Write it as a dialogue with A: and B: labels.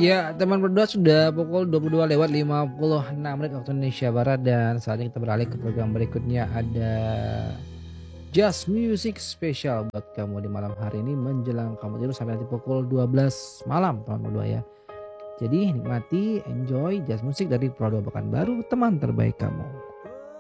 A: Ya, teman berdua sudah pukul 22:56 waktu Indonesia Barat dan saatnya kita beralih ke program berikutnya ada Just Music Special buat kamu di malam hari ini menjelang kamu tidur sampai nanti pukul 12 malam teman berdua ya. Jadi nikmati, enjoy Just Music dari Pekanbaru teman terbaik kamu.